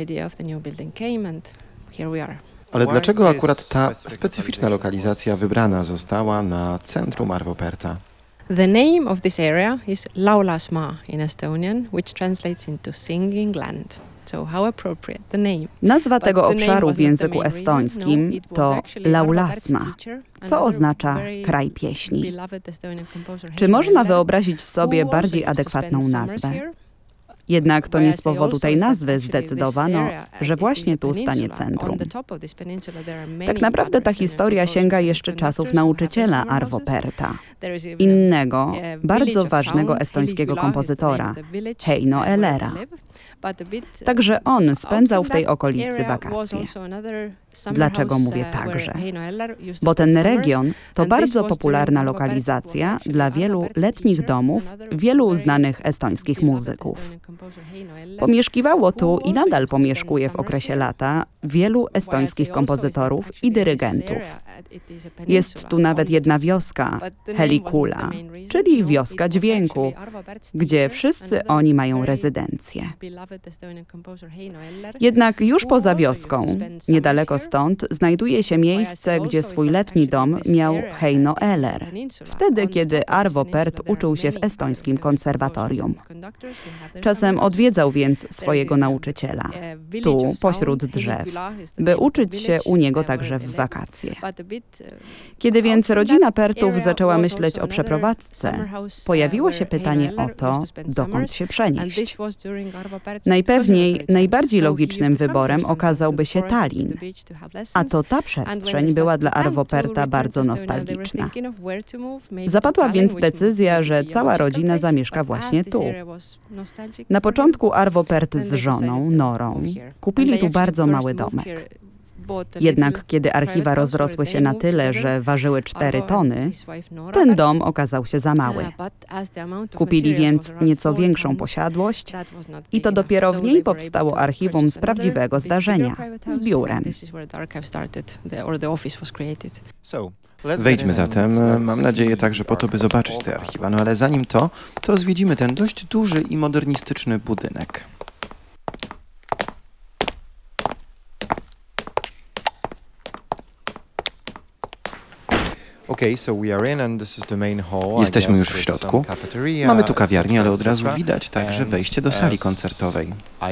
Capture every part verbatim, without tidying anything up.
Ale dlaczego akurat ta specyficzna lokalizacja wybrana została na centrum Arvo Pärta? The name of this area is Laulasmaa in Estonian, which translates into singing land. So how appropriate the name. Nazwa tego obszaru w języku estońskim to Laulasmaa, co oznacza kraj pieśni. Czy można wyobrazić sobie bardziej adekwatną nazwę? Jednak to nie z powodu tej nazwy zdecydowano, że właśnie tu stanie centrum. Tak naprawdę ta historia sięga jeszcze czasów nauczyciela Arvo Pärta, innego, bardzo ważnego estońskiego kompozytora, Heino Ellera. Także on spędzał w tej okolicy wakacje. Dlaczego mówię także? Bo ten region to bardzo popularna lokalizacja dla wielu letnich domów wielu znanych estońskich muzyków. Pomieszkiwało tu i nadal pomieszkuje w okresie lata wielu estońskich kompozytorów i dyrygentów. Jest tu nawet jedna wioska, Helikula, czyli wioska dźwięku, gdzie wszyscy oni mają rezydencję. Jednak już poza wioską, niedaleko stąd, znajduje się miejsce, gdzie swój letni dom miał Heino Eller, wtedy kiedy Arvo Pärt uczył się w estońskim konserwatorium. Czasem odwiedzał więc swojego nauczyciela, tu pośród drzew, by uczyć się u niego także w wakacje. Kiedy więc rodzina Pärtów zaczęła myśleć o przeprowadzce, pojawiło się pytanie o to, dokąd się przenieść. Najpewniej najbardziej logicznym wyborem okazałby się Tallinn, a to ta przestrzeń była dla Arvo Pärta bardzo nostalgiczna. Zapadła więc decyzja, że cała rodzina zamieszka właśnie tu. Na początku Arvo Pärt z żoną, Norą, kupili tu bardzo mały domek. Jednak kiedy archiwa rozrosły się na tyle, że ważyły cztery tony, ten dom okazał się za mały. Kupili więc nieco większą posiadłość i to dopiero w niej powstało archiwum z prawdziwego zdarzenia, z biurem. Wejdźmy zatem, mam nadzieję także po to, by zobaczyć te archiwa. No ale zanim to, to zwiedzimy ten dość duży i modernistyczny budynek. Jesteśmy już w środku. Mamy tu kawiarnię, ale od razu widać także wejście do sali koncertowej.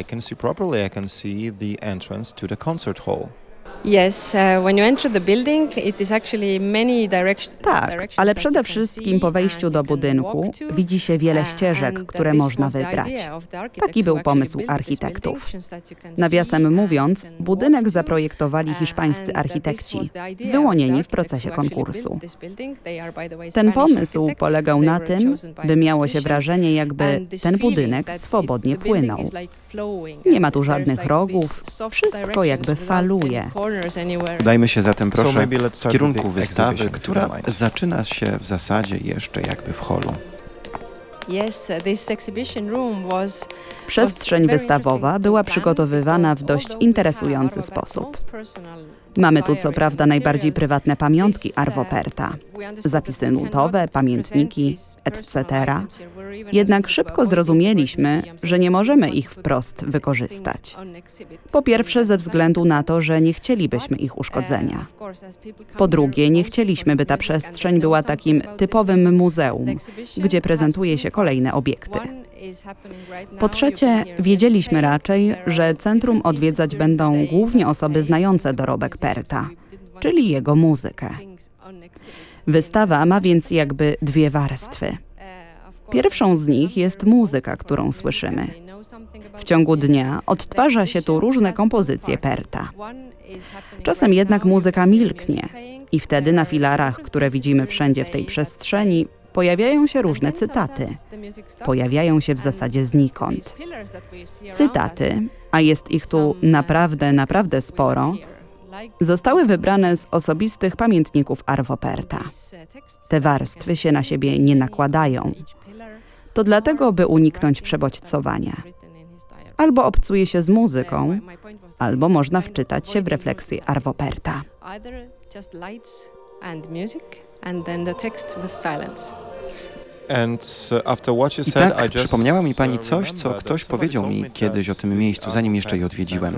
Tak, ale przede wszystkim po wejściu do budynku widzi się wiele ścieżek, które można wybrać. Taki był pomysł architektów. Nawiasem mówiąc, budynek zaprojektowali hiszpańscy architekci, wyłonieni w procesie konkursu. Ten pomysł polegał na tym, by miało się wrażenie, jakby ten budynek swobodnie płynął. Nie ma tu żadnych rogów, wszystko jakby faluje. Udajmy się zatem proszę w kierunku wystawy, która zaczyna się w zasadzie jeszcze jakby w holu. Przestrzeń wystawowa była przygotowywana w dość interesujący sposób. Mamy tu co prawda najbardziej prywatne pamiątki Arvo Pärta, zapisy nutowe, pamiętniki, et cetera. Jednak szybko zrozumieliśmy, że nie możemy ich wprost wykorzystać. Po pierwsze ze względu na to, że nie chcielibyśmy ich uszkodzenia. Po drugie, nie chcieliśmy, by ta przestrzeń była takim typowym muzeum, gdzie prezentuje się kolejne obiekty. Po trzecie, wiedzieliśmy raczej, że centrum odwiedzać będą głównie osoby znające dorobek Pärta, czyli jego muzykę. Wystawa ma więc jakby dwie warstwy. Pierwszą z nich jest muzyka, którą słyszymy. W ciągu dnia odtwarza się tu różne kompozycje Pärta. Czasem jednak muzyka milknie i wtedy na filarach, które widzimy wszędzie w tej przestrzeni, pojawiają się różne cytaty. Pojawiają się w zasadzie znikąd. Cytaty, a jest ich tu naprawdę, naprawdę sporo, zostały wybrane z osobistych pamiętników Arvo Pärta. Te warstwy się na siebie nie nakładają. To dlatego, by uniknąć przebodźcowania. Albo obcuje się z muzyką, albo można wczytać się w refleksję Arvo Pärta. I tak przypomniała mi pani coś, co ktoś powiedział mi kiedyś o tym miejscu, zanim jeszcze je odwiedziłem.